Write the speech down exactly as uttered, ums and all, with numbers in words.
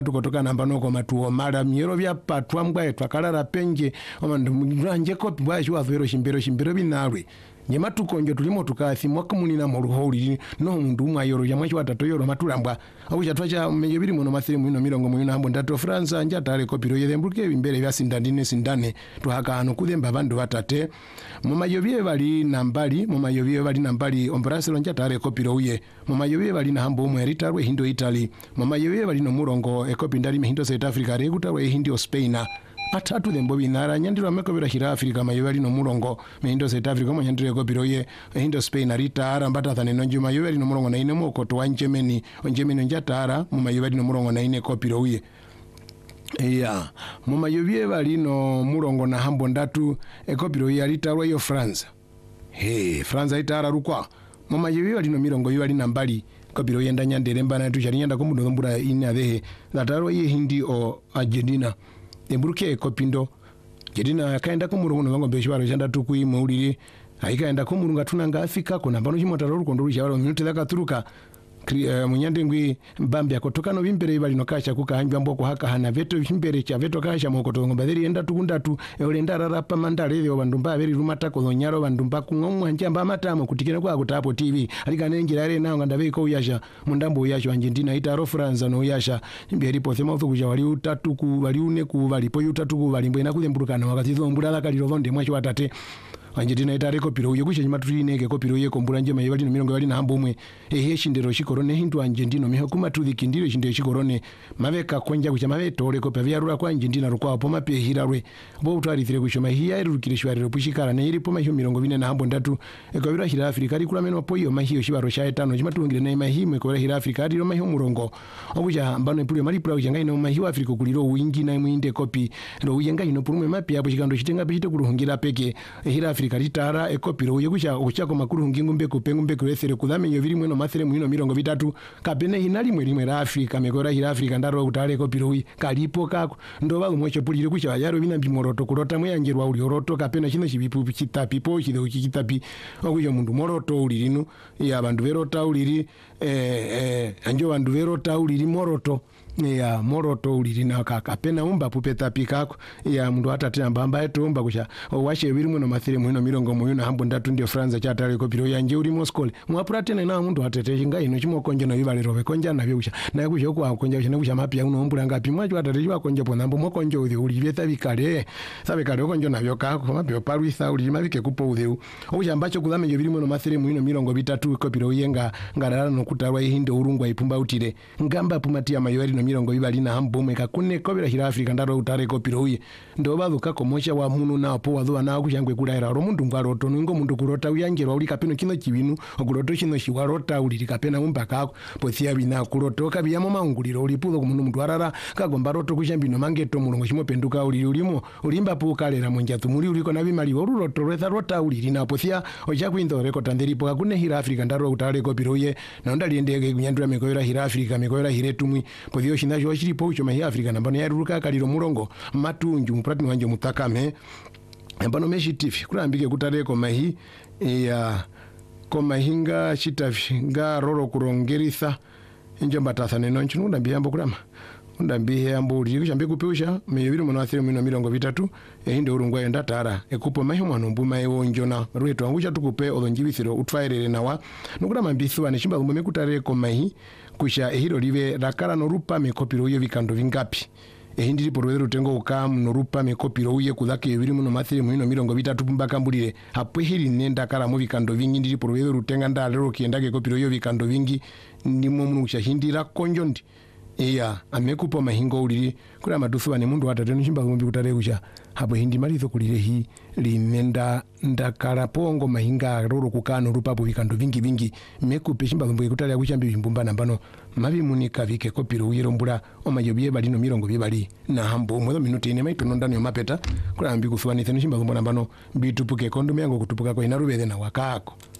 tukotoka nambano kwa matuo mara miero vya patwa mbwa twakalala penje omanje kopi bwa shwa vero shimbero shimbero binalwe nyema tukonjo tulimo tukasi mwaka munina mu ruholi no mundu mwayoro ya mwachi watatu yoro matulambwa akucha twacha meje biri muno masiri muno mirongo muno hambo ndato France anja tale kopiro yembuke imbere bya sindandine sindane tuhaka hano kudemba bandu batate mu mayobye bali nambali mu mayobye bali nambali ombraselo anja tale kopiro uye mu mayobye bali na hambo mu eritarwe hindo Italy mu mayobye bali no murongo ekopi ndali hindo South Africa rekutarwe hindo Spain atatu dembo binara nyandiro amekobera hira Afrika mayobali no murongo mehindo South Africa mo nyandiro ko biroye hindo Spain arita arambata thane no njuma yobali no murongo na ine mo koto wa Germany Germany njatara mu mayobali no murongo na ine ko biroye iya mu mayobye bali no murongo na hambo ndatu eko biroye arita yo France he France itara rukwa mu mayobye bali no mirongo yobali nambali ko biroye ndanya nderemba na tu nyanda ko mundo mbura ine abehe lataro ye hindi o Argentina emburuke kopindo jedina kaenda ko murungu ngo beshi baro chanda tukui muuliri aikaenda ko murunga tunanga Afrika kona bano chimotaro rukondo rucharo minute zakaturuka uh, munyande ngwi mbambe akotoka no bimbere bali no kasha kukanjwa mboko haka hana veto bimbere cha veto kasha mokoto ngo baderi enda tukundatu eole ndarara pa mandale yo bandumba beri rumata ko nyaro bandumba kungomwa njamba matamo kutikira kwa kutapo T V alika nengira re nawo nganda ko uyasha mundambo uyasha Argentina itaro France no uyasha imbere po thema kuja wali utatu ku wali une ku wali po utatu ku wali mbena kulemburukana wakati zo mbulala kaliro vonde mwachi watate Argentina itare kopiro uye kusha nyimaturi nege kopiro uye kombura njema yebali no mirongo bali na hambo mwe ehe shindero shikorone hindu Argentina miho kumatudhi kindiro shindero shikorone maveka konja kucha mavetore kopya vyarura kwa Argentina rukwa po mape hirarwe bo utari thire kushoma hiya irukire shwariro pushikara ne iripo mahyo mirongo bine na hambo ndatu ekobira hira Afrika ri kula meno poyo mahyo shibaro sha etano chimatungire na mahimwe ko hira Afrika ri mahyo murongo okuja mbano ipulwe mali pula ujanga ino mahyo Afrika kuliro wingi na mwinde kopi ro uyenga ino pulumwe mape apo chikando chitenga pechite kuruhungira peke hira Afrika ritara ekopiro uye kusha kuchako makuru ngingu mbeko pengu mbeko resere kudamenyo biri mweno masere mwino mirongo bitatu kapene hinali mwe rimwe la Afrika mekora hira Afrika ndaro utale kopiro uye kalipo kako ndoba umwecho pulire kusha yaro bina bimoroto kurota mweyangerwa uli oroto kapena chino chibipu chitapi po chide uchitapi okuyo mundu moroto uli lino ya bandu verota uliri eh eh anjo bandu verota uliri moroto ya moroto uliri na kapena umba pupeta pikako ya mundu atatira mbamba eto umba kusha washe biri mweno masere mwino mirongo mwino hambo ndatu ndio France chatale kopiro yanje uri Moscow mwapratene na mundu atete nga ino chimokonje no yibale robe konja na byusha na kusha kwa konja chine kusha mapya uno ombura ngapi mwacho atete chwa konje po nambo mokonje uthi uli vyeta bikale sabe kale konjo na byo kako mapyo paruisa uli mabike kupo uthi okusha ambacho kudame biri mweno masere mwino mirongo bitatu kopiro yenga ngarara no kutarwa ihinde urungwa ipumba utire ngamba pumatia mayori no mirongo bibali na hambo mwe kakune kobira hira Afrika ndaro utare kopiro uye ndo baduka komosha wa munu na po wadwa na kushangwe kulaira ro mundu ngwaroto ningo mundu kurota uyangerwa uli kapeno kino kibinu okuroto kino shiwarota uli kapena umba kako pothia bina kurotoka biyamo maunguliro uli puzo kumundu mtu arara kagomba roto kushambino mangeto mulongo shimo penduka uli ulimo ulimba pu kalera monjatu muri uliko na bimali oruroto reza rota uli lina pothia oja kwindo reko tanderi po kakune hira Afrika ndaro utare kopiro uye na ndali ndege kunyandura mekoira hira Afrika mekoira hire tumwi pothio shina jo shiri po ucho hira Afrika nambano yaruruka kaliro mulongo matunju mupratini wanje mutakame ambano meshi tifi kulambike kutareko mahi ya koma hinga chitafi nga roro kurongerisa njomba tathane nonchi ndambi yambo kulama ndambi yambo uli kushambe kupeusha meyibiri mwana athiri mwino mirongo bitatu ehinde urungwa enda tara ekupo mahi mwanu mbuma ewo njona ruetu angusha tukupe odonjibisiro utwairere nawa nukulama mbithuwa nishimba umeme kutareko mahi kusha ehiro liwe rakara norupa mekopiro uye vikando vingapi ehindiri porwere rutengo ukamu norupa mekopiro uye kudhake yubiri muno mathiri mwino mirongo bitatu pumbaka mbulire hapo hili nenda kara mu vikando vingi ndiri porwere rutenga ndalero kiendake kopiro uye vikando vingi ndimo munu kushahindira konjondi iya amekupo mahingo uliri kula madufu wane mundu watate nishimba kumbi kutare kusha hapo hindi malizo kulire hii limenda ndakara pongo mahinga roro kukano rupapo vikando vingi vingi mekupe shimba kumbi kutare kusha mbi mbumba nambano mabi munika vike kopiro uyero mbura omayobiye balino mirongo bibali na hambo mwezo minuti ine maitono ndani yomapeta kula mbi kufuwa nithenu shimba kumbi nambano mbitupuke kondu miango kutupuka kwa inarubeze na wakako.